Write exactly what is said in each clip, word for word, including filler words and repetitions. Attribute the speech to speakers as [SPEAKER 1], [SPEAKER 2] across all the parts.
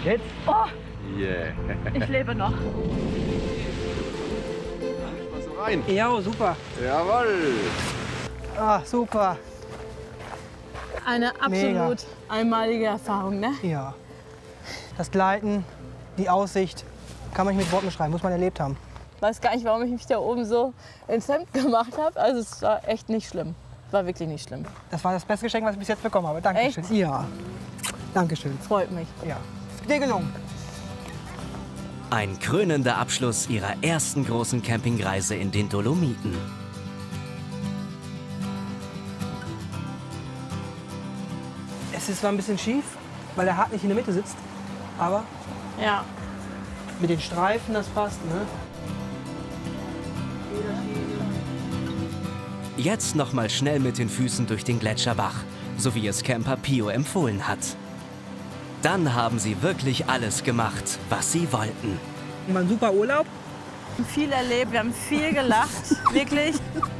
[SPEAKER 1] Jetzt?
[SPEAKER 2] Oh,
[SPEAKER 3] Yeah.
[SPEAKER 2] ich lebe noch.
[SPEAKER 3] Mal so rein.
[SPEAKER 1] Ja, super.
[SPEAKER 3] Jawohl.
[SPEAKER 1] Ah, super.
[SPEAKER 2] Eine absolut
[SPEAKER 1] Mega.
[SPEAKER 2] einmalige Erfahrung, ne?
[SPEAKER 1] Ja. Das Gleiten, die Aussicht, kann man nicht mit Worten beschreiben, muss man erlebt haben.
[SPEAKER 2] Ich weiß gar nicht, warum ich mich da oben so ins Hemd gemacht habe. Also es war echt nicht schlimm. War wirklich nicht schlimm.
[SPEAKER 1] Das war das beste Geschenk, was ich bis jetzt bekommen habe. Dankeschön.
[SPEAKER 2] Echt?
[SPEAKER 1] Ja. Dankeschön.
[SPEAKER 2] Freut mich.
[SPEAKER 1] Ja. Ist dir gelungen.
[SPEAKER 4] Ein krönender Abschluss ihrer ersten großen Campingreise in den Dolomiten.
[SPEAKER 1] Es ist zwar ein bisschen schief, weil der Hart nicht in der Mitte sitzt, aber
[SPEAKER 2] Ja.
[SPEAKER 1] mit den Streifen, das passt, ne?
[SPEAKER 4] Jetzt noch mal schnell mit den Füßen durch den Gletscherbach, so wie es Camper Pio empfohlen hat. Dann haben sie wirklich alles gemacht, was sie wollten.
[SPEAKER 1] War ein super Urlaub.
[SPEAKER 2] Wir haben viel erlebt, wir haben viel gelacht, wirklich.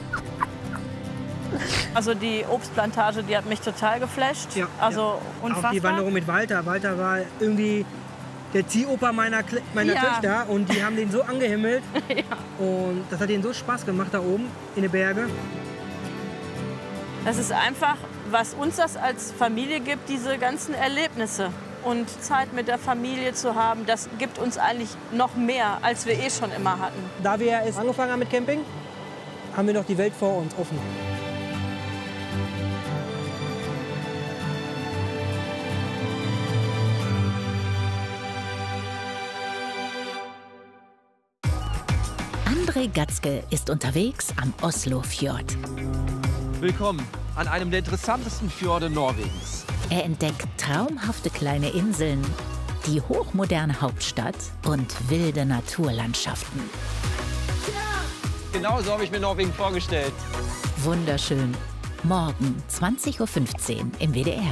[SPEAKER 2] Also die Obstplantage, die hat mich total geflasht.
[SPEAKER 1] Ja,
[SPEAKER 2] also
[SPEAKER 1] ja.
[SPEAKER 2] unfassbar.
[SPEAKER 1] Auch die Wanderung mit Walter. Walter war irgendwie der Ziehoper meiner, Kle- meiner
[SPEAKER 2] Ja.
[SPEAKER 1] Töchter und die haben den so angehimmelt.
[SPEAKER 2] Ja.
[SPEAKER 1] Und das hat ihnen so Spaß gemacht da oben in den Bergen.
[SPEAKER 2] Das ist einfach, was uns das als Familie gibt, diese ganzen Erlebnisse. Und Zeit mit der Familie zu haben, das gibt uns eigentlich noch mehr, als wir eh schon immer hatten.
[SPEAKER 1] Da wir erst angefangen haben mit Camping, haben wir noch die Welt vor uns offen.
[SPEAKER 5] André Gatzke ist unterwegs am Oslofjord.
[SPEAKER 6] Willkommen an einem der interessantesten Fjorde Norwegens.
[SPEAKER 5] Er entdeckt traumhafte kleine Inseln, die hochmoderne Hauptstadt und wilde Naturlandschaften.
[SPEAKER 6] Genau so habe ich mir Norwegen vorgestellt.
[SPEAKER 5] Wunderschön. Morgen zwanzig Uhr fünfzehn im W D R.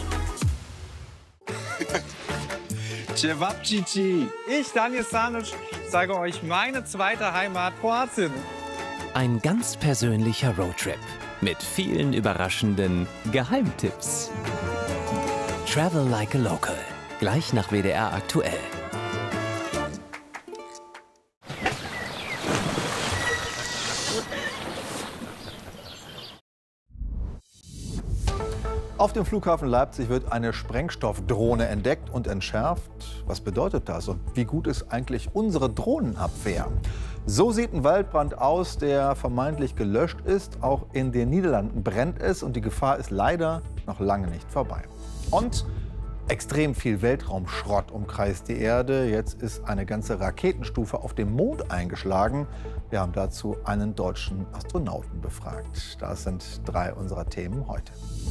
[SPEAKER 7] Cevapcici. Ich, Daniel Stanic, zeige euch meine zweite Heimat, Kroatien.
[SPEAKER 4] Ein ganz persönlicher Roadtrip mit vielen überraschenden Geheimtipps. Travel like a local. Gleich nach W D R aktuell.
[SPEAKER 3] Auf dem Flughafen Leipzig wird eine Sprengstoffdrohne entdeckt und entschärft. Was bedeutet das und wie gut ist eigentlich unsere Drohnenabwehr? So sieht ein Waldbrand aus, der vermeintlich gelöscht ist. Auch in den Niederlanden brennt es und die Gefahr ist leider noch lange nicht vorbei. Und extrem viel Weltraumschrott umkreist die Erde. Jetzt ist eine ganze Raketenstufe auf dem Mond eingeschlagen. Wir haben dazu einen deutschen Astronauten befragt. Das sind drei unserer Themen heute.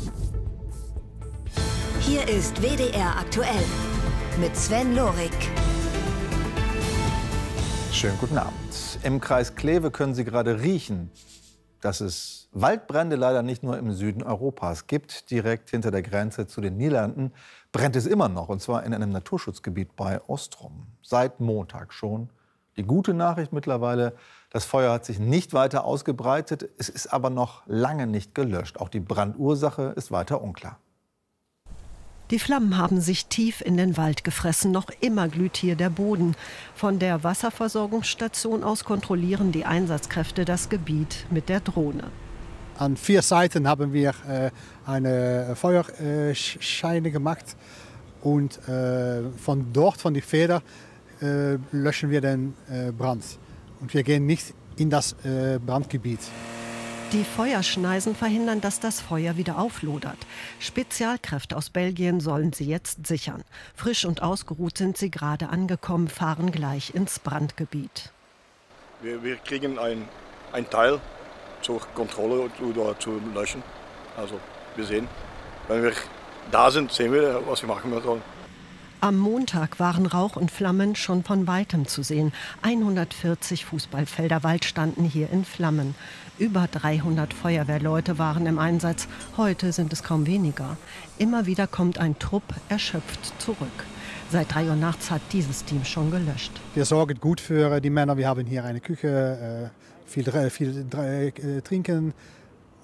[SPEAKER 8] Hier ist W D R aktuell mit Sven Lorik.
[SPEAKER 3] Schönen guten Abend. Im Kreis Kleve können Sie gerade riechen, dass es Waldbrände leider nicht nur im Süden Europas gibt. Direkt hinter der Grenze zu den Niederlanden brennt es immer noch, und zwar in einem Naturschutzgebiet bei Ostrom. Seit Montag schon. Die gute Nachricht mittlerweile, das Feuer hat sich nicht weiter ausgebreitet. Es ist aber noch lange nicht gelöscht. Auch die Brandursache ist weiter unklar.
[SPEAKER 9] Die Flammen haben sich tief in den Wald gefressen. Noch immer glüht hier der Boden. Von der Wasserversorgungsstation aus kontrollieren die Einsatzkräfte das Gebiet mit der Drohne.
[SPEAKER 10] An vier Seiten haben wir äh, eine Feuerscheine gemacht. Und äh, von dort, von der Feder, äh, löschen wir den äh, Brand. Und wir gehen nicht in das äh, Brandgebiet.
[SPEAKER 9] Die Feuerschneisen verhindern, dass das Feuer wieder auflodert. Spezialkräfte aus Belgien sollen sie jetzt sichern. Frisch und ausgeruht sind sie gerade angekommen, fahren gleich ins Brandgebiet.
[SPEAKER 11] Wir, wir kriegen ein, ein Teil zur Kontrolle oder zu löschen. Also wir sehen, wenn wir da sind, sehen wir, was wir machen sollen.
[SPEAKER 9] Am Montag waren Rauch und Flammen schon von weitem zu sehen. hundertvierzig Fußballfelder Wald standen hier in Flammen. Über dreihundert Feuerwehrleute waren im Einsatz. Heute sind es kaum weniger. Immer wieder kommt ein Trupp erschöpft zurück. Seit drei Uhr nachts hat dieses Team schon gelöscht.
[SPEAKER 10] Wir sorgen gut für die Männer. Wir haben hier eine Küche, äh, viel, viel äh, trinken.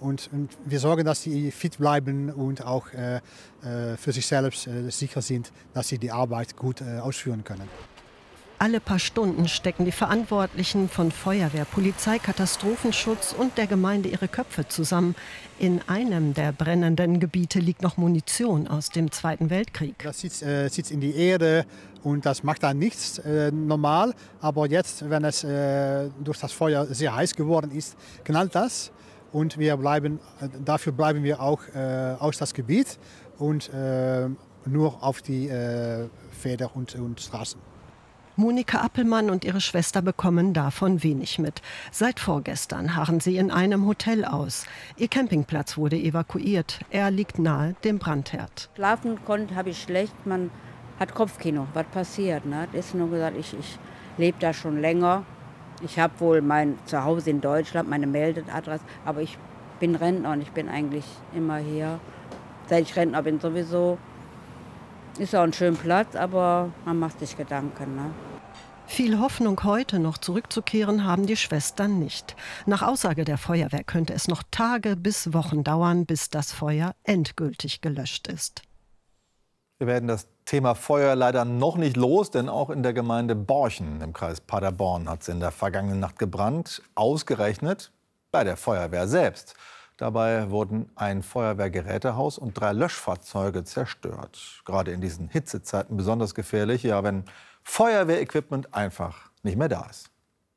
[SPEAKER 10] Und, und wir sorgen, dass sie fit bleiben und auch äh, für sich selbst äh, sicher sind, dass sie die Arbeit gut äh, ausführen können.
[SPEAKER 9] Alle paar Stunden stecken die Verantwortlichen von Feuerwehr, Polizei, Katastrophenschutz und der Gemeinde ihre Köpfe zusammen. In einem der brennenden Gebiete liegt noch Munition aus dem Zweiten Weltkrieg.
[SPEAKER 10] Das sitzt, äh, sitzt in die Erde und das macht da nichts äh, normal. Aber jetzt, wenn es äh, durch das Feuer sehr heiß geworden ist, knallt das. Und wir bleiben, äh, dafür bleiben wir auch äh, aus das Gebiet und äh, nur auf die äh, Felder und, und Straßen.
[SPEAKER 9] Monika Appelmann und ihre Schwester bekommen davon wenig mit. Seit vorgestern harren sie in einem Hotel aus. Ihr Campingplatz wurde evakuiert. Er liegt nahe dem Brandherd.
[SPEAKER 12] Schlafen konnte habe ich schlecht. Man hat Kopfkino. Was passiert? Ne? Das ist nur gesagt, ich, ich lebe da schon länger. Ich habe wohl mein Zuhause in Deutschland, meine Meldadresse. Aber ich bin Rentner und ich bin eigentlich immer hier. Seit ich Rentner bin sowieso. Ist auch ein schöner Platz, aber man macht sich Gedanken. Ne?
[SPEAKER 9] Viel Hoffnung, heute noch zurückzukehren, haben die Schwestern nicht. Nach Aussage der Feuerwehr könnte es noch Tage bis Wochen dauern, bis das Feuer endgültig gelöscht ist.
[SPEAKER 3] Wir werden das Thema Feuer leider noch nicht los, denn auch in der Gemeinde Borchen im Kreis Paderborn hat es in der vergangenen Nacht gebrannt. Ausgerechnet bei der Feuerwehr selbst. Dabei wurden ein Feuerwehrgerätehaus und drei Löschfahrzeuge zerstört. Gerade in diesen Hitzezeiten besonders gefährlich, ja, wenn Feuerwehrequipment einfach nicht mehr da ist.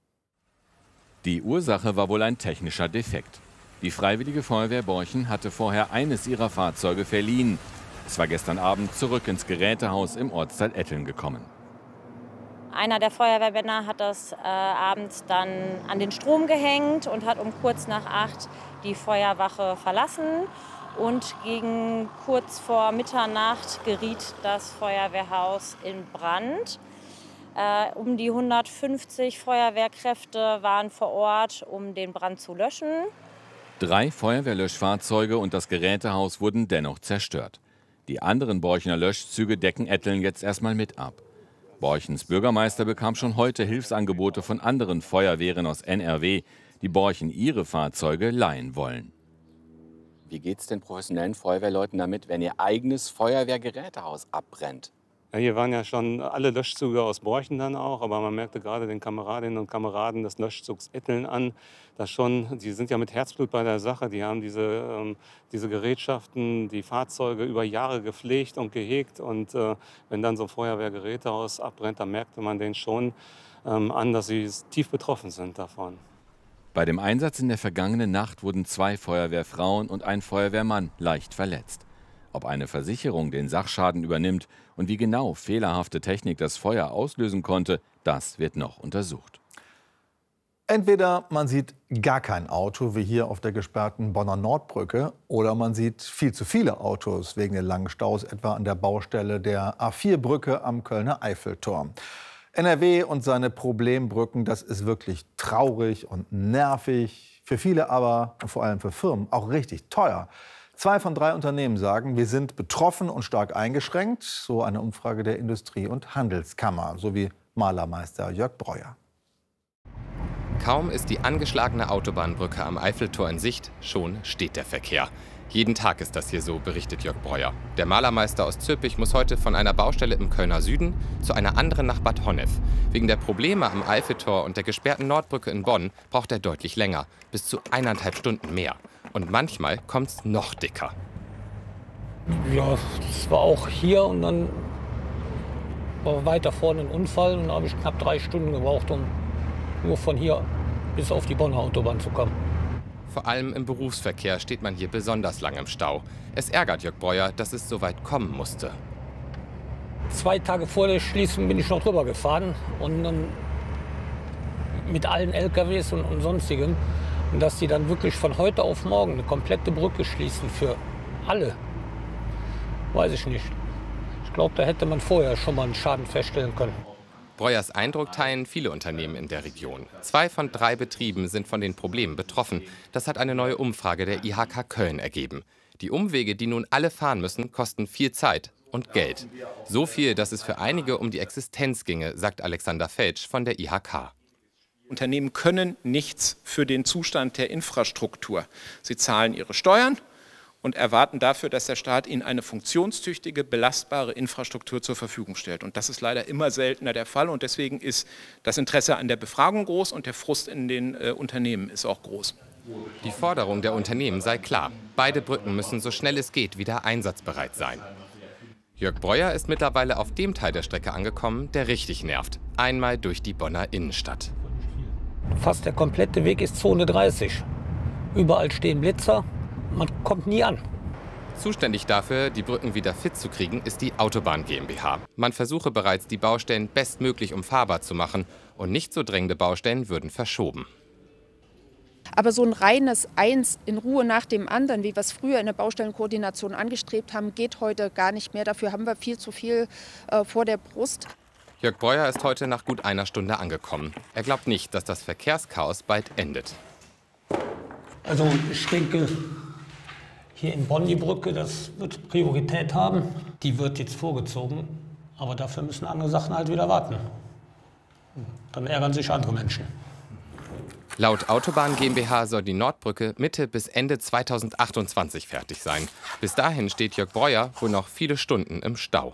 [SPEAKER 13] Die Ursache war wohl ein technischer Defekt. Die Freiwillige Feuerwehr Borchen hatte vorher eines ihrer Fahrzeuge verliehen. Es war gestern Abend zurück ins Gerätehaus im Ortsteil Etteln gekommen.
[SPEAKER 14] Einer der Feuerwehrmänner hat das äh, abends dann an den Strom gehängt und hat um kurz nach acht die Feuerwache verlassen. Und gegen kurz vor Mitternacht geriet das Feuerwehrhaus in Brand. Äh, um die hundertfünfzig Feuerwehrkräfte waren vor Ort, um den Brand zu löschen.
[SPEAKER 13] Drei Feuerwehrlöschfahrzeuge und das Gerätehaus wurden dennoch zerstört. Die anderen Borchener Löschzüge decken Etteln jetzt erstmal mit ab. Borchens Bürgermeister bekam schon heute Hilfsangebote von anderen Feuerwehren aus N R W, die Borchen ihre Fahrzeuge leihen wollen.
[SPEAKER 15] Wie geht es den professionellen Feuerwehrleuten damit, wenn ihr eigenes Feuerwehrgerätehaus abbrennt?
[SPEAKER 16] Ja, hier waren ja schon alle Löschzüge aus Borchen dann auch, aber man merkte gerade den Kameradinnen und Kameraden des Löschzugs Etteln an, dass schon, die sind ja mit Herzblut bei der Sache, die haben diese, ähm, diese Gerätschaften, die Fahrzeuge über Jahre gepflegt und gehegt und äh, wenn dann so ein Feuerwehrgerätehaus abbrennt, dann merkte man denen schon ähm, an, dass sie tief betroffen sind davon.
[SPEAKER 13] Bei dem Einsatz in der vergangenen Nacht wurden zwei Feuerwehrfrauen und ein Feuerwehrmann leicht verletzt. Ob eine Versicherung den Sachschaden übernimmt und wie genau fehlerhafte Technik das Feuer auslösen konnte, das wird noch untersucht.
[SPEAKER 3] Entweder man sieht gar kein Auto, wie hier auf der gesperrten Bonner Nordbrücke, oder man sieht viel zu viele Autos wegen den langen Staus, etwa an der Baustelle der A vier Brücke am Kölner Eiffelturm. N R W und seine Problembrücken, das ist wirklich traurig und nervig, für viele aber und vor allem für Firmen auch richtig teuer. Zwei von drei Unternehmen sagen, wir sind betroffen und stark eingeschränkt, so eine Umfrage der Industrie- und Handelskammer, sowie Malermeister Jörg Breuer.
[SPEAKER 17] Kaum ist die angeschlagene Autobahnbrücke am Eiffeltor in Sicht, schon steht der Verkehr. Jeden Tag ist das hier so, berichtet Jörg Breuer. Der Malermeister aus Zülpich muss heute von einer Baustelle im Kölner Süden zu einer anderen nach Bad Honnef. Wegen der Probleme am Eiffeltor und der gesperrten Nordbrücke in Bonn braucht er deutlich länger, bis zu eineinhalb Stunden mehr. Und manchmal kommt es noch dicker.
[SPEAKER 18] Ja, das war auch hier und dann war weiter vorne ein Unfall und da habe ich knapp drei Stunden gebraucht, um nur von hier bis auf die Bonner Autobahn zu kommen.
[SPEAKER 17] Vor allem im Berufsverkehr steht man hier besonders lang im Stau. Es ärgert Jörg Breuer, dass es so weit kommen musste.
[SPEAKER 18] Zwei Tage vor der Schließung bin ich noch drüber gefahren und dann mit allen L K Ws und, und sonstigem. Und dass die dann wirklich von heute auf morgen eine komplette Brücke schließen für alle, weiß ich nicht. Ich glaube, da hätte man vorher schon mal einen Schaden feststellen können.
[SPEAKER 17] Breuers Eindruck teilen viele Unternehmen in der Region. Zwei von drei Betrieben sind von den Problemen betroffen. Das hat eine neue Umfrage der I H K Köln ergeben. Die Umwege, die nun alle fahren müssen, kosten viel Zeit und Geld. So viel, dass es für einige um die Existenz ginge, sagt Alexander Felsch von der I H K.
[SPEAKER 19] Unternehmen können nichts für den Zustand der Infrastruktur. Sie zahlen ihre Steuern und erwarten dafür, dass der Staat ihnen eine funktionstüchtige, belastbare Infrastruktur zur Verfügung stellt. Und das ist leider immer seltener der Fall. Und deswegen ist das Interesse an der Befragung groß und der Frust in den äh, Unternehmen ist auch groß.
[SPEAKER 17] Die Forderung der Unternehmen sei klar. Beide Brücken müssen so schnell es geht wieder einsatzbereit sein. Jörg Breuer ist mittlerweile auf dem Teil der Strecke angekommen, der richtig nervt. Einmal durch die Bonner Innenstadt.
[SPEAKER 18] Fast der komplette Weg ist Zone dreißig. Überall stehen Blitzer. Man kommt nie an.
[SPEAKER 17] Zuständig dafür, die Brücken wieder fit zu kriegen, ist die Autobahn GmbH. Man versuche bereits, die Baustellen bestmöglich umfahrbar zu machen. Und nicht so drängende Baustellen würden verschoben.
[SPEAKER 20] Aber so ein reines Eins in Ruhe nach dem anderen, wie wir es früher in der Baustellenkoordination angestrebt haben, geht heute gar nicht mehr. Dafür haben wir viel zu viel äh, vor der Brust.
[SPEAKER 17] Jörg Breuer ist heute nach gut einer Stunde angekommen. Er glaubt nicht, dass das Verkehrschaos bald endet.
[SPEAKER 18] Also ich denke, hier in Bonn die Brücke, das wird Priorität haben. Die wird jetzt vorgezogen, aber dafür müssen andere Sachen halt wieder warten. Dann ärgern sich andere Menschen.
[SPEAKER 17] Laut Autobahn GmbH soll die Nordbrücke Mitte bis Ende zweitausendachtundzwanzig fertig sein. Bis dahin steht Jörg Breuer wohl noch viele Stunden im Stau.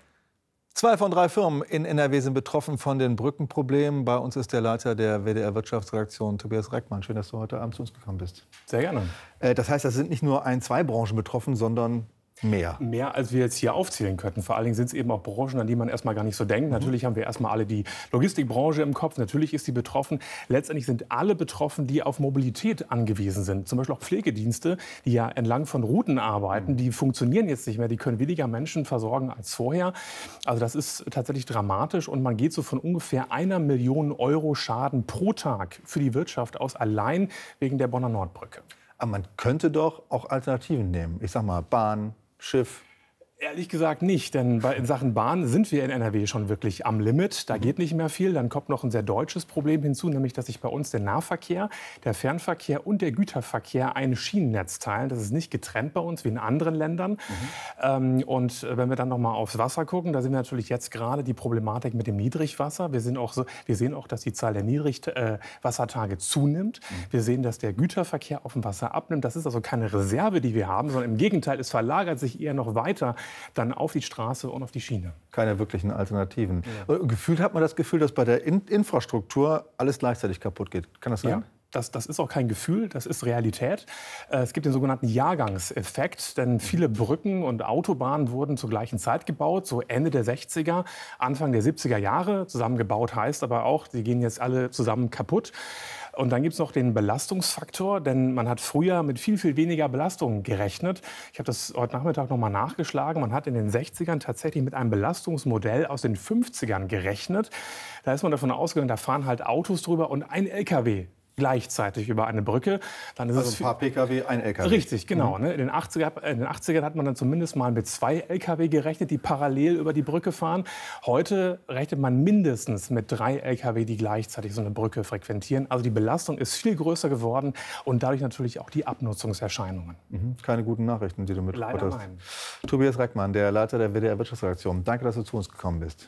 [SPEAKER 3] Zwei von drei Firmen in N R W sind betroffen von den Brückenproblemen. Bei uns ist der Leiter der W D R-Wirtschaftsredaktion, Tobias Reckmann. Schön, dass du heute Abend zu uns gekommen bist.
[SPEAKER 21] Sehr gerne.
[SPEAKER 3] Das heißt, es sind nicht nur ein, zwei Branchen betroffen, sondern mehr.
[SPEAKER 21] Mehr, als wir jetzt hier aufzählen könnten. Vor allen Dingen sind es eben auch Branchen, an die man erstmal gar nicht so denkt. Mhm. Natürlich haben wir erstmal alle die Logistikbranche im Kopf. Natürlich ist sie betroffen. Letztendlich sind alle betroffen, die auf Mobilität angewiesen sind. Zum Beispiel auch Pflegedienste, die ja entlang von Routen arbeiten. Mhm. Die funktionieren jetzt nicht mehr. Die können weniger Menschen versorgen als vorher. Also das ist tatsächlich dramatisch. Und man geht so von ungefähr einer Million Euro Schaden pro Tag für die Wirtschaft aus, allein wegen der Bonner Nordbrücke.
[SPEAKER 3] Aber man könnte doch auch Alternativen nehmen. Ich sag mal Bahn, Schiff.
[SPEAKER 21] Ehrlich gesagt nicht, denn bei, in Sachen Bahn sind wir in N R W schon wirklich am Limit. Da geht nicht mehr viel. Dann kommt noch ein sehr deutsches Problem hinzu, nämlich dass sich bei uns der Nahverkehr, der Fernverkehr und der Güterverkehr ein Schienennetz teilen. Das ist nicht getrennt bei uns wie in anderen Ländern. Mhm. Ähm, und wenn wir dann noch mal aufs Wasser gucken, da sind wir natürlich jetzt gerade die Problematik mit dem Niedrigwasser. Wir, sind auch so, wir sehen auch, dass die Zahl der Niedrigwassertage zunimmt. Mhm. Wir sehen, dass der Güterverkehr auf dem Wasser abnimmt. Das ist also keine Reserve, die wir haben, sondern im Gegenteil, es verlagert sich eher noch weiter dann auf die Straße und auf die Schiene.
[SPEAKER 3] Keine wirklichen Alternativen. Ja. Gefühlt hat man das Gefühl, dass bei der In- Infrastruktur alles gleichzeitig kaputt geht. Kann das sein?
[SPEAKER 21] Ja. Das, das ist auch kein Gefühl, das ist Realität. Es gibt den sogenannten Jahrgangseffekt, denn viele Brücken und Autobahnen wurden zur gleichen Zeit gebaut, so Ende der sechziger, Anfang der siebziger Jahre. Zusammengebaut heißt aber auch, sie gehen jetzt alle zusammen kaputt. Und dann gibt es noch den Belastungsfaktor, denn man hat früher mit viel, viel weniger Belastung gerechnet. Ich habe das heute Nachmittag noch mal nachgeschlagen. Man hat in den sechzigern tatsächlich mit einem Belastungsmodell aus den fünfzigern gerechnet. Da ist man davon ausgegangen, da fahren halt Autos drüber und ein L K W gleichzeitig über eine Brücke. Dann ist
[SPEAKER 3] also
[SPEAKER 21] es
[SPEAKER 3] ein paar Pkw, ein L K W.
[SPEAKER 21] Richtig, genau.
[SPEAKER 3] Mhm.
[SPEAKER 21] Ne? In den achtzigern, in den achtzigern hat man dann zumindest mal mit zwei L K W gerechnet, die parallel über die Brücke fahren. Heute rechnet man mindestens mit drei L K W, die gleichzeitig so eine Brücke frequentieren. Also die Belastung ist viel größer geworden und dadurch natürlich auch die Abnutzungserscheinungen.
[SPEAKER 3] Mhm. Keine guten Nachrichten, die du mitgebracht hast.
[SPEAKER 21] Leider nein.
[SPEAKER 3] Tobias Reckmann, der Leiter der W D R-Wirtschaftsredaktion. Danke, dass du zu uns gekommen bist.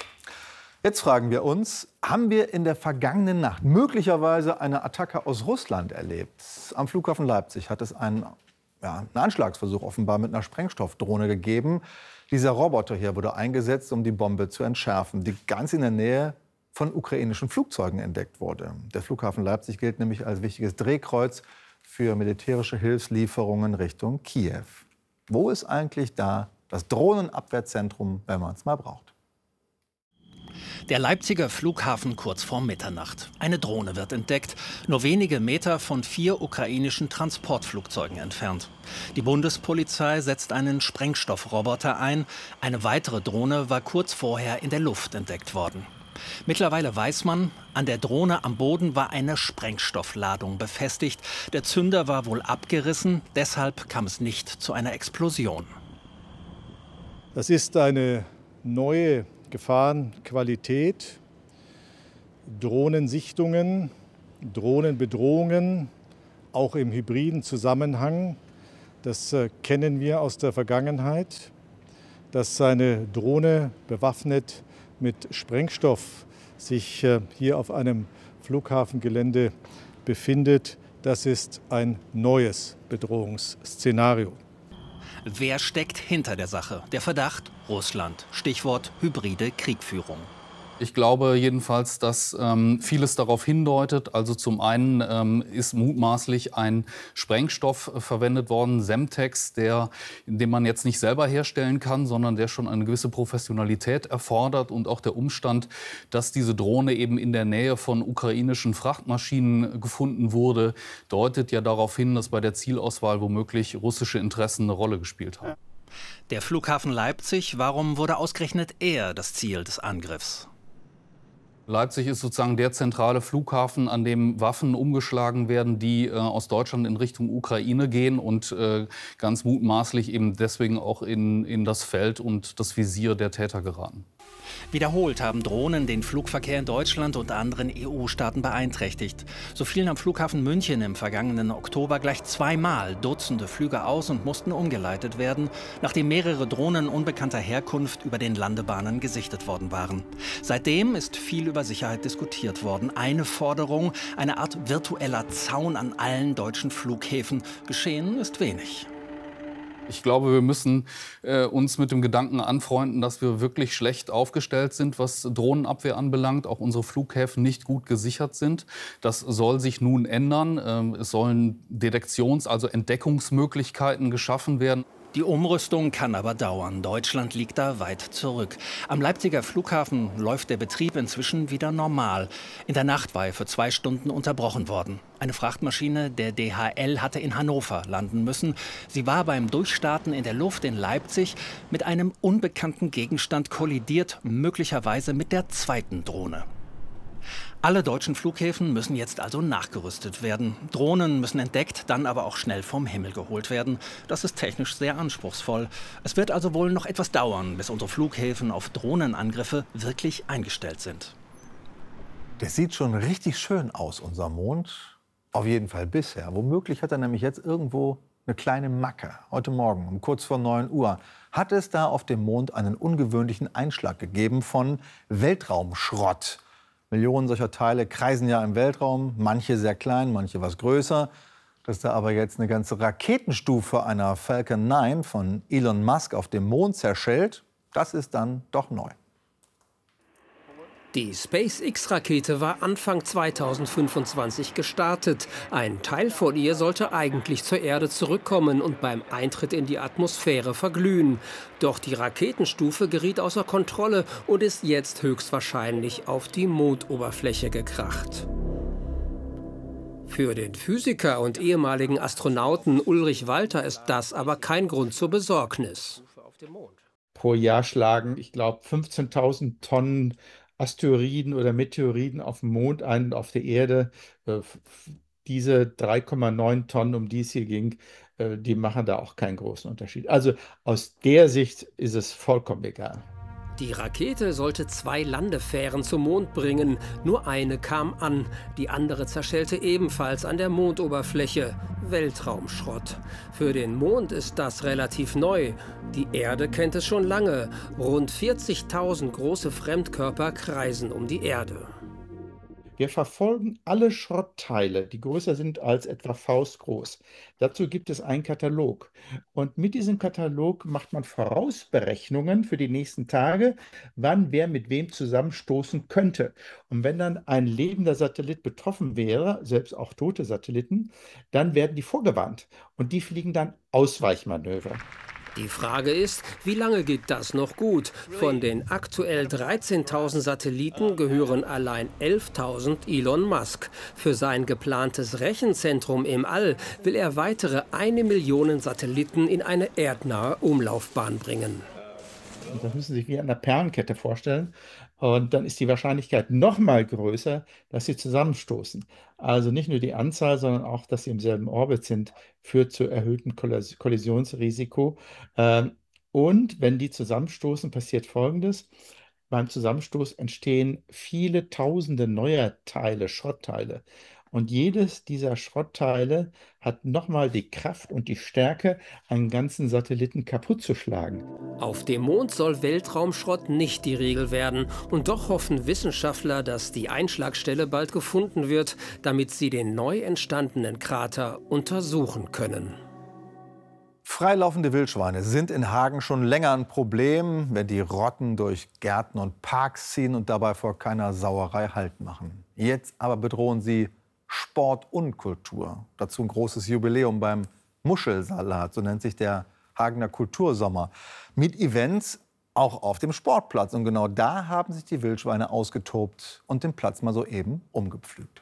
[SPEAKER 3] Jetzt fragen wir uns, haben wir in der vergangenen Nacht möglicherweise eine Attacke aus Russland erlebt? Am Flughafen Leipzig hat es einen, ja, einen Anschlagsversuch offenbar mit einer Sprengstoffdrohne gegeben. Dieser Roboter hier wurde eingesetzt, um die Bombe zu entschärfen, die ganz in der Nähe von ukrainischen Flugzeugen entdeckt wurde. Der Flughafen Leipzig gilt nämlich als wichtiges Drehkreuz für militärische Hilfslieferungen Richtung Kiew. Wo ist eigentlich da das Drohnenabwehrzentrum, wenn man es mal braucht?
[SPEAKER 22] Der Leipziger Flughafen kurz vor Mitternacht. Eine Drohne wird entdeckt, nur wenige Meter von vier ukrainischen Transportflugzeugen entfernt. Die Bundespolizei setzt einen Sprengstoffroboter ein. Eine weitere Drohne war kurz vorher in der Luft entdeckt worden. Mittlerweile weiß man, an der Drohne am Boden war eine Sprengstoffladung befestigt. Der Zünder war wohl abgerissen, deshalb kam es nicht zu einer Explosion.
[SPEAKER 23] Das ist eine neue Gefahrenqualität, Drohnensichtungen, Drohnenbedrohungen, auch im hybriden Zusammenhang. Das äh, kennen wir aus der Vergangenheit, dass eine Drohne bewaffnet mit Sprengstoff sich äh, hier auf einem Flughafengelände befindet, das ist ein neues Bedrohungsszenario.
[SPEAKER 22] Wer steckt hinter der Sache? Der Verdacht? Russland. Stichwort hybride Kriegführung.
[SPEAKER 1] Ich glaube jedenfalls, dass ähm, vieles darauf hindeutet. Also zum einen ähm, ist mutmaßlich ein Sprengstoff äh, verwendet worden, Semtex, der, den man jetzt nicht selber herstellen kann, sondern der schon eine gewisse Professionalität erfordert. Und auch der Umstand, dass diese Drohne eben in der Nähe von ukrainischen Frachtmaschinen gefunden wurde, deutet ja darauf hin, dass bei der Zielauswahl womöglich russische Interessen eine Rolle gespielt haben.
[SPEAKER 22] Der Flughafen Leipzig, warum wurde ausgerechnet er das Ziel des Angriffs?
[SPEAKER 1] Leipzig ist sozusagen der zentrale Flughafen, an dem Waffen umgeschlagen werden, die äh, aus Deutschland in Richtung Ukraine gehen und äh, ganz mutmaßlich eben deswegen auch in, in das Feld und das Visier der Täter geraten.
[SPEAKER 22] Wiederholt haben Drohnen den Flugverkehr in Deutschland und anderen E U-Staaten beeinträchtigt. So fielen am Flughafen München im vergangenen Oktober gleich zweimal Dutzende Flüge aus und mussten umgeleitet werden, nachdem mehrere Drohnen unbekannter Herkunft über den Landebahnen gesichtet worden waren. Seitdem ist viel über Sicherheit diskutiert worden. Eine Forderung, eine Art virtueller Zaun an allen deutschen Flughäfen. Geschehen ist wenig.
[SPEAKER 1] Ich glaube, wir müssen äh, uns mit dem Gedanken anfreunden, dass wir wirklich schlecht aufgestellt sind, was Drohnenabwehr anbelangt. Auch unsere Flughäfen nicht gut gesichert sind. Das soll sich nun ändern. Ähm, es sollen Detektions-, also Entdeckungsmöglichkeiten geschaffen werden.
[SPEAKER 22] Die Umrüstung kann aber dauern. Deutschland liegt da weit zurück. Am Leipziger Flughafen läuft der Betrieb inzwischen wieder normal. In der Nacht war er für zwei Stunden unterbrochen worden. Eine Frachtmaschine der D H L hatte in Hannover landen müssen. Sie war beim Durchstarten in der Luft in Leipzig mit einem unbekannten Gegenstand kollidiert, möglicherweise mit der zweiten Drohne. Alle deutschen Flughäfen müssen jetzt also nachgerüstet werden. Drohnen müssen entdeckt, dann aber auch schnell vom Himmel geholt werden. Das ist technisch sehr anspruchsvoll. Es wird also wohl noch etwas dauern, bis unsere Flughäfen auf Drohnenangriffe wirklich eingestellt sind.
[SPEAKER 3] Der sieht schon richtig schön aus, unser Mond. Auf jeden Fall bisher. Womöglich hat er nämlich jetzt irgendwo eine kleine Macke. Heute Morgen um kurz vor neun Uhr hat es da auf dem Mond einen ungewöhnlichen Einschlag gegeben von Weltraumschrott. Millionen solcher Teile kreisen ja im Weltraum, manche sehr klein, manche was größer. Dass da aber jetzt eine ganze Raketenstufe einer Falcon neun von Elon Musk auf dem Mond zerschellt, das ist dann doch neu.
[SPEAKER 2] Die SpaceX-Rakete war Anfang zweitausendfünfundzwanzig gestartet. Ein Teil von ihr sollte eigentlich zur Erde zurückkommen und beim Eintritt in die Atmosphäre verglühen. Doch die Raketenstufe geriet außer Kontrolle und ist jetzt höchstwahrscheinlich auf die Mondoberfläche gekracht. Für den Physiker und ehemaligen Astronauten Ulrich Walter ist das aber kein Grund zur Besorgnis.
[SPEAKER 6] Pro Jahr schlagen, ich glaube, fünfzehntausend Tonnen Asteroiden oder Meteoriden auf dem Mond ein und auf der Erde. Diese drei Komma neun Tonnen, um die es hier ging, die machen da auch keinen großen Unterschied. Also aus der Sicht ist es vollkommen egal.
[SPEAKER 2] Die Rakete sollte zwei Landefähren zum Mond bringen. Nur eine kam an. Die andere zerschellte ebenfalls an der Mondoberfläche. Weltraumschrott. Für den Mond ist das relativ neu. Die Erde kennt es schon lange. Rund vierzigtausend große Fremdkörper kreisen um die Erde.
[SPEAKER 6] Wir verfolgen alle Schrottteile, die größer sind als etwa faustgroß. Dazu gibt es einen Katalog. Und mit diesem Katalog macht man Vorausberechnungen für die nächsten Tage, wann wer mit wem zusammenstoßen könnte. Und wenn dann ein lebender Satellit betroffen wäre, selbst auch tote Satelliten, dann werden die vorgewarnt. Und die fliegen dann Ausweichmanöver.
[SPEAKER 2] Die Frage ist, wie lange geht das noch gut? Von den aktuell dreizehntausend Satelliten gehören allein elftausend Elon Musk. Für sein geplantes Rechenzentrum im All will er weitere eine Million Satelliten in eine erdnahe Umlaufbahn bringen.
[SPEAKER 6] Und das müssen Sie sich wie eine Perlenkette vorstellen. Und dann ist die Wahrscheinlichkeit noch mal größer, dass sie zusammenstoßen. Also nicht nur die Anzahl, sondern auch, dass sie im selben Orbit sind, führt zu erhöhtem Kollisionsrisiko. Und wenn die zusammenstoßen, passiert Folgendes. Beim Zusammenstoß entstehen viele tausende neuer Teile, Schrottteile. Und jedes dieser Schrottteile hat nochmal die Kraft und die Stärke, einen ganzen Satelliten kaputt zu schlagen.
[SPEAKER 2] Auf dem Mond soll Weltraumschrott nicht die Regel werden. Und doch hoffen Wissenschaftler, dass die Einschlagstelle bald gefunden wird, damit sie den neu entstandenen Krater untersuchen können.
[SPEAKER 3] Freilaufende Wildschweine sind in Hagen schon länger ein Problem, wenn die Rotten durch Gärten und Parks ziehen und dabei vor keiner Sauerei Halt machen. Jetzt aber bedrohen sie Sport und Kultur. Dazu ein großes Jubiläum beim Muschelsalat, so nennt sich der Hagener Kultursommer. Mit Events auch auf dem Sportplatz. Und genau da haben sich die Wildschweine ausgetobt und den Platz mal soeben umgepflügt.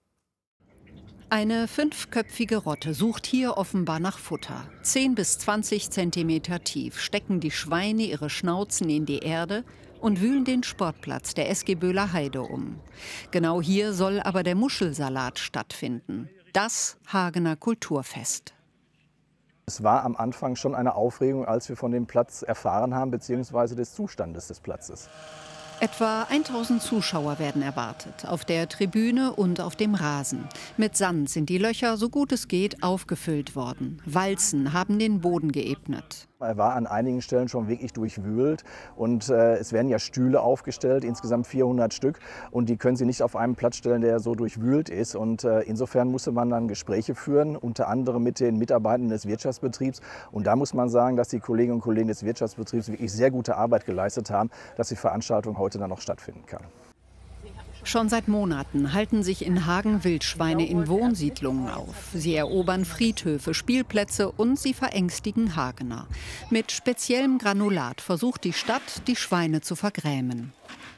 [SPEAKER 4] Eine fünfköpfige Rotte sucht hier offenbar nach Futter. zehn bis zwanzig Zentimeter tief stecken die Schweine ihre Schnauzen in die Erde und wühlen den Sportplatz der S G Böhler Heide um. Genau hier soll aber der Muschelsalat stattfinden. Das Hagener Kulturfest.
[SPEAKER 5] Es war am Anfang schon eine Aufregung, als wir von dem Platz erfahren haben, beziehungsweise des Zustandes des Platzes.
[SPEAKER 4] Etwa tausend Zuschauer werden erwartet, auf der Tribüne und auf dem Rasen. Mit Sand sind die Löcher, so gut es geht, aufgefüllt worden. Walzen haben den Boden geebnet.
[SPEAKER 5] Er war an einigen Stellen schon wirklich durchwühlt und äh, es werden ja Stühle aufgestellt, insgesamt vierhundert Stück, und die können Sie nicht auf einem Platz stellen, der so durchwühlt ist. Und äh, insofern musste man dann Gespräche führen, unter anderem mit den Mitarbeitern des Wirtschaftsbetriebs. Und da muss man sagen, dass die Kolleginnen und Kollegen des Wirtschaftsbetriebs wirklich sehr gute Arbeit geleistet haben, dass die Veranstaltung heute dann noch stattfinden kann.
[SPEAKER 4] Schon seit Monaten halten sich in Hagen Wildschweine in Wohnsiedlungen auf. Sie erobern Friedhöfe, Spielplätze und sie verängstigen Hagener. Mit speziellem Granulat versucht die Stadt, die Schweine zu vergrämen.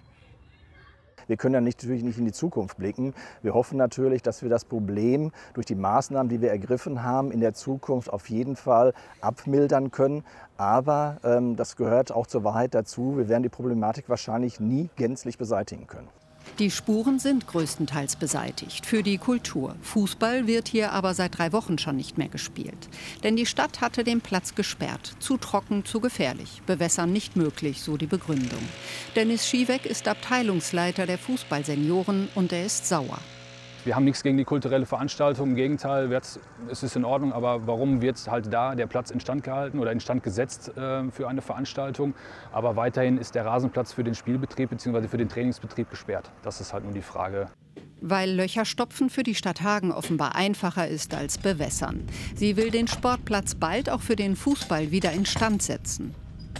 [SPEAKER 5] Wir können ja nicht, natürlich nicht in die Zukunft blicken. Wir hoffen natürlich, dass wir das Problem durch die Maßnahmen, die wir ergriffen haben, in der Zukunft auf jeden Fall abmildern können. Aber ähm, das gehört auch zur Wahrheit dazu. Wir werden die Problematik wahrscheinlich nie gänzlich beseitigen können.
[SPEAKER 4] Die Spuren sind größtenteils beseitigt für die Kultur. Fußball wird hier aber seit drei Wochen schon nicht mehr gespielt. Denn die Stadt hatte den Platz gesperrt. Zu trocken, zu gefährlich. Bewässern nicht möglich, so die Begründung. Dennis Schieweck ist Abteilungsleiter der Fußballsenioren und er ist sauer.
[SPEAKER 7] Wir haben nichts gegen die kulturelle Veranstaltung, im Gegenteil, es ist in Ordnung, aber warum wird halt da der Platz instand gehalten oder instand gesetzt äh, für eine Veranstaltung? Aber weiterhin ist der Rasenplatz für den Spielbetrieb bzw. für den Trainingsbetrieb gesperrt. Das ist halt nur die Frage.
[SPEAKER 4] Weil Löcherstopfen für die Stadt Hagen offenbar einfacher ist als Bewässern. Sie will den Sportplatz bald auch für den Fußball wieder instand setzen.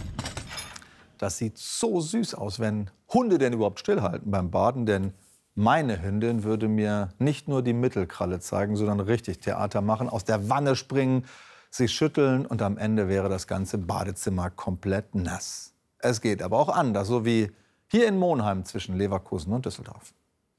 [SPEAKER 3] Das sieht so süß aus, wenn Hunde denn überhaupt stillhalten beim Baden, denn meine Hündin würde mir nicht nur die Mittelkralle zeigen, sondern richtig Theater machen, aus der Wanne springen, sich schütteln und am Ende wäre das ganze Badezimmer komplett nass. Es geht aber auch anders, so wie hier in Monheim zwischen Leverkusen und Düsseldorf.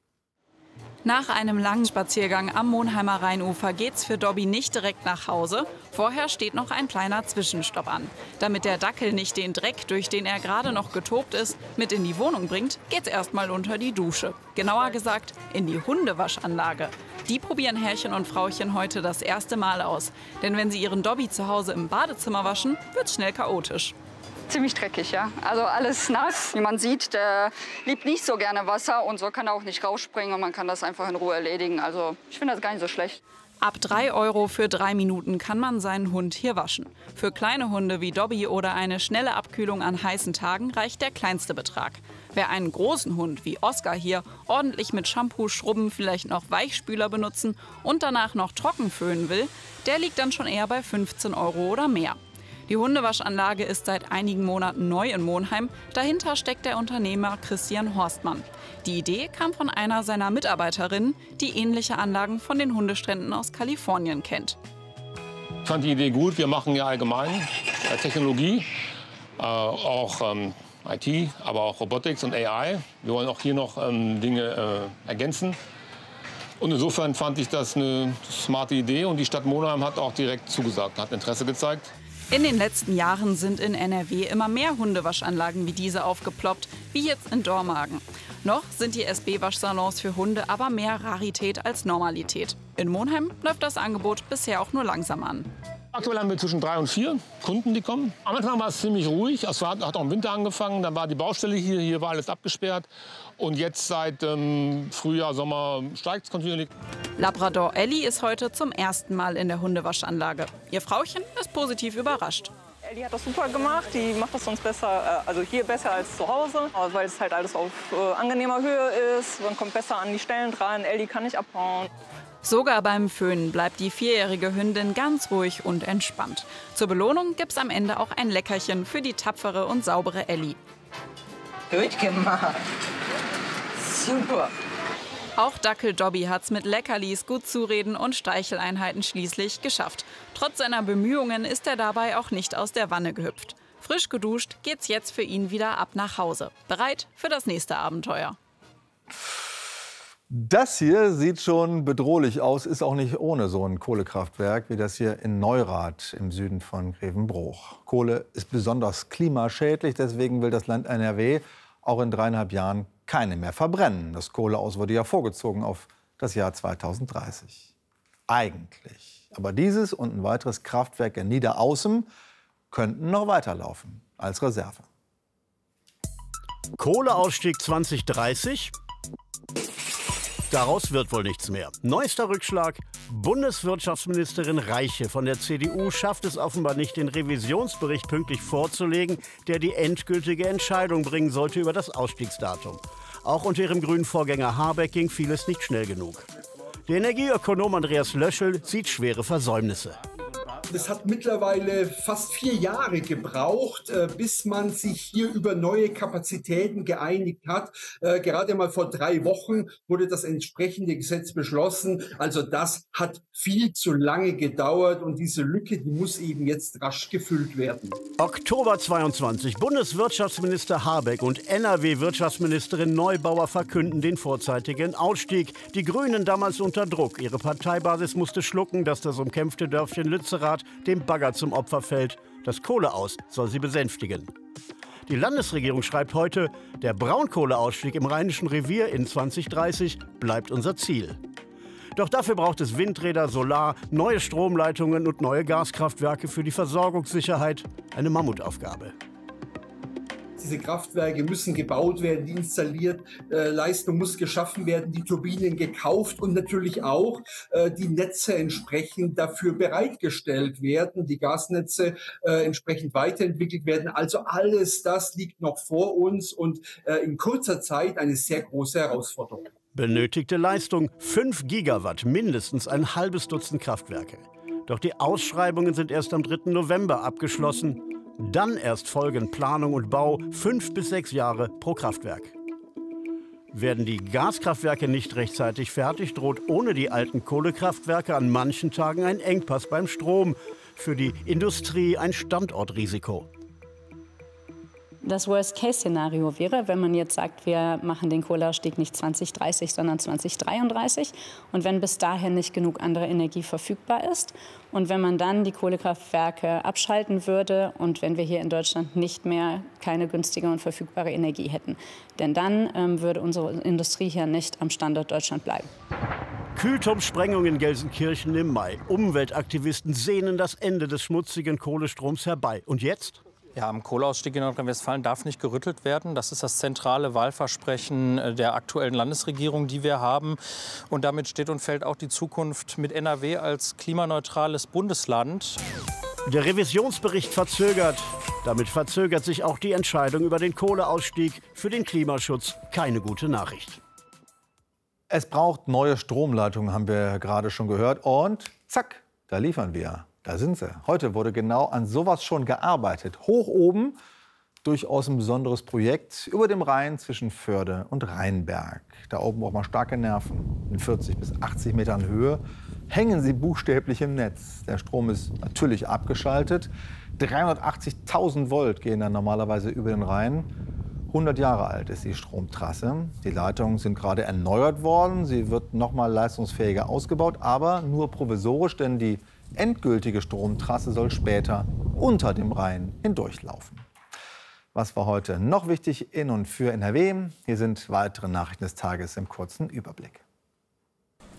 [SPEAKER 24] Nach einem langen Spaziergang am Monheimer Rheinufer geht's für Dobby nicht direkt nach Hause. Vorher steht noch ein kleiner Zwischenstopp an. Damit der Dackel nicht den Dreck, durch den er gerade noch getobt ist, mit in die Wohnung bringt, geht's erstmal unter die Dusche. Genauer gesagt, in die Hundewaschanlage. Die probieren Herrchen und Frauchen heute das erste Mal aus. Denn wenn sie ihren Dobby zu Hause im Badezimmer waschen, wird's schnell chaotisch.
[SPEAKER 25] Ziemlich dreckig, ja. Also alles nass. Wie man sieht, der liebt nicht so gerne Wasser und so kann er auch nicht rausspringen und man kann das einfach in Ruhe erledigen. Also ich finde das gar nicht so schlecht.
[SPEAKER 24] Ab drei Euro für drei Minuten kann man seinen Hund hier waschen. Für kleine Hunde wie Dobby oder eine schnelle Abkühlung an heißen Tagen reicht der kleinste Betrag. Wer einen großen Hund wie Oscar hier ordentlich mit Shampoo schrubben, vielleicht noch Weichspüler benutzen und danach noch trocken föhnen will, der liegt dann schon eher bei fünfzehn Euro oder mehr. Die Hundewaschanlage ist seit einigen Monaten neu in Monheim. Dahinter steckt der Unternehmer Christian Horstmann. Die Idee kam von einer seiner Mitarbeiterinnen, die ähnliche Anlagen von den Hundestränden aus Kalifornien kennt.
[SPEAKER 26] Ich fand die Idee gut. Wir machen ja allgemein äh, Technologie, äh, auch ähm, I T, aber auch Robotics und A I. Wir wollen auch hier noch ähm, Dinge äh, ergänzen. Und insofern fand ich das eine smarte Idee und die Stadt Monheim hat auch direkt zugesagt, hat Interesse gezeigt.
[SPEAKER 24] In den letzten Jahren sind in N R W immer mehr Hundewaschanlagen wie diese aufgeploppt, wie jetzt in Dormagen. Noch sind die S B-Waschsalons für Hunde aber mehr Rarität als Normalität. In Monheim läuft das Angebot bisher auch nur langsam an.
[SPEAKER 26] Aktuell haben wir zwischen drei und vier Kunden, die kommen. Am Anfang war es ziemlich ruhig. Es hat auch im Winter angefangen. Dann war die Baustelle hier, hier war alles abgesperrt. Und jetzt seit ähm, Frühjahr, Sommer steigt es kontinuierlich.
[SPEAKER 24] Labrador Ellie ist heute zum ersten Mal in der Hundewaschanlage. Ihr Frauchen ist positiv überrascht.
[SPEAKER 8] Ellie hat das super gemacht. Die macht das sonst besser, also hier besser als zu Hause, weil es halt alles auf äh, angenehmer Höhe ist. Man kommt besser an die Stellen dran. Ellie kann nicht abhauen.
[SPEAKER 24] Sogar beim Föhnen bleibt die vierjährige Hündin ganz ruhig und entspannt. Zur Belohnung gibt's am Ende auch ein Leckerchen für die tapfere und saubere Ellie.
[SPEAKER 9] Gut gemacht. Super.
[SPEAKER 24] Auch Dackel Dobby hat's mit Leckerlis, gut zureden und Streicheleinheiten schließlich geschafft. Trotz seiner Bemühungen ist er dabei auch nicht aus der Wanne gehüpft. Frisch geduscht geht's jetzt für ihn wieder ab nach Hause. Bereit für das nächste Abenteuer.
[SPEAKER 3] Das hier sieht schon bedrohlich aus, ist auch nicht ohne so ein Kohlekraftwerk wie das hier in Neurath im Süden von Grevenbruch. Kohle ist besonders klimaschädlich, deswegen will das Land N R W auch in dreieinhalb Jahren keine mehr verbrennen. Das Kohleaus wurde ja vorgezogen auf das Jahr zweitausenddreißig. Eigentlich. Aber dieses und ein weiteres Kraftwerk in Niederaußem könnten noch weiterlaufen als Reserve.
[SPEAKER 10] Kohleausstieg zwanzig dreißig? Daraus wird wohl nichts mehr. Neuester Rückschlag. Bundeswirtschaftsministerin Reiche von der C D U schafft es offenbar nicht, den Revisionsbericht pünktlich vorzulegen, der die endgültige Entscheidung bringen sollte über das Ausstiegsdatum. Auch unter ihrem grünen Vorgänger Habeck ging vieles nicht schnell genug. Der Energieökonom Andreas Löschel sieht schwere Versäumnisse.
[SPEAKER 11] Es hat mittlerweile fast vier Jahre gebraucht, bis man sich hier über neue Kapazitäten geeinigt hat. Gerade mal vor drei Wochen wurde das entsprechende Gesetz beschlossen. Also das hat viel zu lange gedauert und diese Lücke, die muss eben jetzt rasch gefüllt werden.
[SPEAKER 10] Oktober zweiundzwanzig. Bundeswirtschaftsminister Habeck und N R W-Wirtschaftsministerin Neubauer verkünden den vorzeitigen Ausstieg. Die Grünen damals unter Druck. Ihre Parteibasis musste schlucken, dass das umkämpfte Dörfchen Lützerath dem Bagger zum Opfer fällt. Das Kohleaus soll sie besänftigen. Die Landesregierung schreibt heute, der Braunkohleausstieg im Rheinischen Revier in zwanzig dreißig bleibt unser Ziel. Doch dafür braucht es Windräder, Solar, neue Stromleitungen und neue Gaskraftwerke für die Versorgungssicherheit. Eine Mammutaufgabe.
[SPEAKER 11] Diese Kraftwerke müssen gebaut werden, die installiert, äh, Leistung muss geschaffen werden, die Turbinen gekauft und natürlich auch äh, die Netze entsprechend dafür bereitgestellt werden, die Gasnetze äh, entsprechend weiterentwickelt werden. Also alles das liegt noch vor uns und äh, in kurzer Zeit eine sehr große Herausforderung.
[SPEAKER 10] Benötigte Leistung fünf Gigawatt, mindestens ein halbes Dutzend Kraftwerke. Doch die Ausschreibungen sind erst am dritten November abgeschlossen. Dann erst folgen Planung und Bau, fünf bis sechs Jahre pro Kraftwerk. Werden die Gaskraftwerke nicht rechtzeitig fertig, droht ohne die alten Kohlekraftwerke an manchen Tagen ein Engpass beim Strom. Für die Industrie ein Standortrisiko.
[SPEAKER 12] Das Worst-Case-Szenario wäre, wenn man jetzt sagt, wir machen den Kohleausstieg nicht zwanzig dreißig, sondern zwanzig dreiunddreißig. Und wenn bis dahin nicht genug andere Energie verfügbar ist und wenn man dann die Kohlekraftwerke abschalten würde und wenn wir hier in Deutschland nicht mehr keine günstige und verfügbare Energie hätten. Denn dann ähm, würde unsere Industrie hier nicht am Standort Deutschland bleiben.
[SPEAKER 10] Kühlturmsprengung in Gelsenkirchen im Mai. Umweltaktivisten sehnen das Ende des schmutzigen Kohlestroms herbei. Und jetzt?
[SPEAKER 14] Ja, am Kohleausstieg in Nordrhein-Westfalen darf nicht gerüttelt werden. Das ist das zentrale Wahlversprechen der aktuellen Landesregierung, die wir haben. Und damit steht und fällt auch die Zukunft mit N R W als klimaneutrales Bundesland.
[SPEAKER 10] Der Revisionsbericht verzögert. Damit verzögert sich auch die Entscheidung über den Kohleausstieg. Für den Klimaschutz keine gute Nachricht.
[SPEAKER 3] Es braucht neue Stromleitungen, haben wir gerade schon gehört. Und zack, da liefern wir. Da sind sie. Heute wurde genau an sowas schon gearbeitet. Hoch oben, durchaus ein besonderes Projekt, über dem Rhein zwischen Förde und Rheinberg. Da oben braucht man starke Nerven. In vierzig bis achtzig Metern Höhe hängen sie buchstäblich im Netz. Der Strom ist natürlich abgeschaltet. dreihundertachtzigtausend Volt gehen dann normalerweise über den Rhein. hundert Jahre alt ist die Stromtrasse. Die Leitungen sind gerade erneuert worden. Sie wird noch mal leistungsfähiger ausgebaut, aber nur provisorisch, denn die endgültige Stromtrasse soll später unter dem Rhein hindurchlaufen. Was war heute noch wichtig in und für N R W? Hier sind weitere Nachrichten des Tages im kurzen Überblick.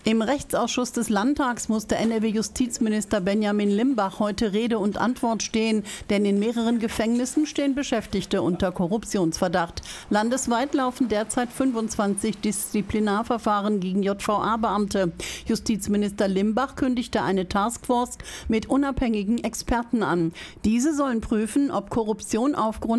[SPEAKER 13] Im Rechtsausschuss des Landtags musste N R W-Justizminister Benjamin Limbach heute Rede und Antwort stehen, denn in mehreren Gefängnissen stehen Beschäftigte unter Korruptionsverdacht. Landesweit laufen derzeit fünfundzwanzig Disziplinarverfahren gegen J V A-Beamte. Justizminister Limbach kündigte eine Taskforce mit unabhängigen Experten an. Diese sollen prüfen, ob Korruption aufgrund